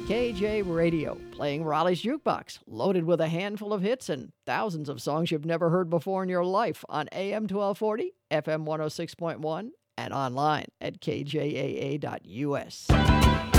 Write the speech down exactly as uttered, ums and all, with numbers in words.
K J Radio, playing Raleigh's Jukebox, loaded with a handful of hits and thousands of songs you've never heard before in your life on A M twelve forty, F M one oh six point one, and online at K J A A dot U S.